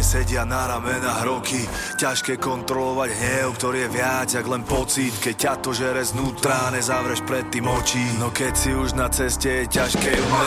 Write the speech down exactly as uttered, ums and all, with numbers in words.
sedia na ramenách roky. Ťažké kontrolovať hnev, ktorý je viac jak len pocit. Keď ťa to žere znútra, nezavreš predtým oči. No keď si už na ceste, je ťažké